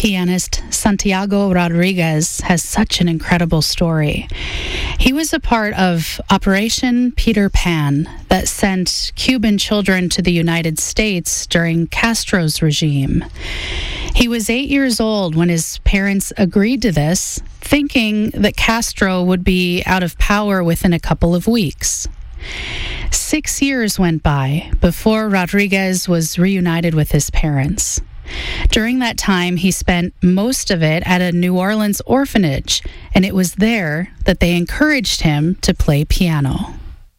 pianist Santiago Rodriguez has such an incredible story. He was a part of Operation Peter Pan that sent Cuban children to the United States during Castro's regime. He was 8 years old when his parents agreed to this, thinking that Castro would be out of power within a couple of weeks. 6 years went by before Rodriguez was reunited with his parents. During that time, he spent most of it at a New Orleans orphanage, and it was there that they encouraged him to play piano.